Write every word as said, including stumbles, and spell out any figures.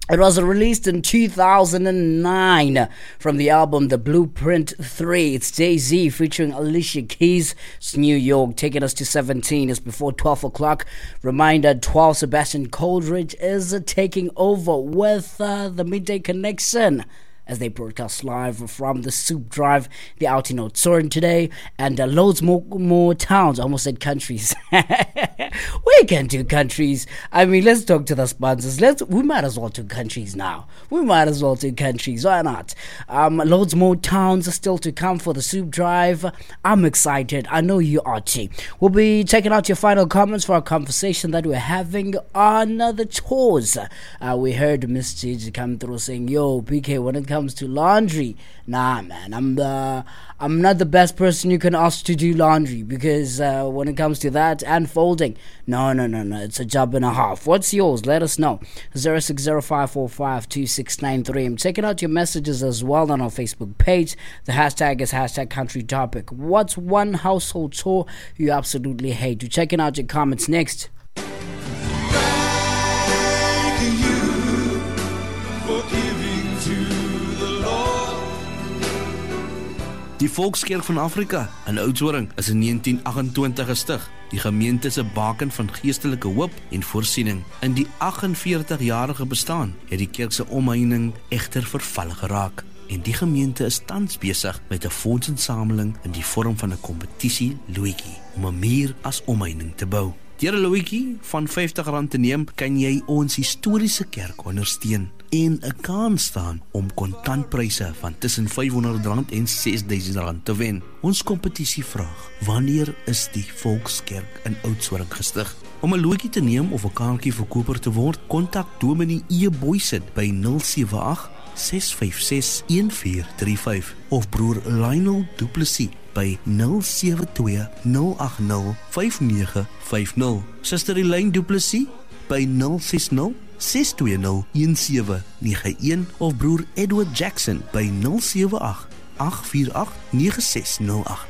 It was released in two thousand nine from the album The Blueprint three. It's Jay-Z featuring Alicia Keys. It's New York, taking us to seventeen. It's before twelve o'clock. Reminder, twelve, Sebastian Coleridge is uh, taking over with uh, the Midday Connection as they broadcast live from the Soup Drive. They're out in Oudtshoorn today, and uh, loads more more towns. I almost said countries. We can do countries. I mean, let's talk to the sponsors. Let's. We might as well do countries now. We might as well do countries. Why not? Um, loads more towns are still to come for the Soup Drive. I'm excited. I know you are too. We'll be checking out your final comments for our conversation that we're having on uh, the tours. Uh, we heard Miss Gigi come through saying, "Yo, B K, when it comes to laundry, nah, man, I'm the I'm not the best person you can ask to do laundry because uh, when it comes to that and folding, no, no, no, no, it's a job and a half." What's yours? Let us know. zero six zero five four five two six nine three. I'm checking out your messages as well on our Facebook page. The hashtag is hashtag country topic. What's one household chore you absolutely hate? You're checking out your comments next. Die Volkskerk van Afrika in Oudtshoorn is in negentien agt-en-twintig gestig. Die gemeente is 'n baken van geestelike hoop en voorsiening. In die agt-en-veertig-jarige bestaan het die kerk se omheining egter verval geraak. En die gemeente is tans besig met 'n fondsinsameling in die vorm van 'n kompetisie loetjie om 'n muur as omheining te bou. Deur 'n loetjie van vyftig rand te neem, kan jy ons historiese kerk ondersteun en 'n kans staan om kontantpryse van tussen vyfhonderd rand en ses duisend rand te wen. Ons kompetisie vraag: wanneer is die Volkskerk in Oudtshoorn gestig? Om 'n loetjie te neem of 'n kaartjie verkoper te word, kontak Dominee E. Boysen by nul sewe agt ses vyf ses een vier drie vyf of broer Lionel Du Plessis by nul sewe twee nul agt nul vyf nege vyf nul. Suster Elaine Du Plessis by nul ses nul ses twee nul een sewe nege een of broer Edward Jackson by nul sewe agt agt vier agt nege ses nul agt.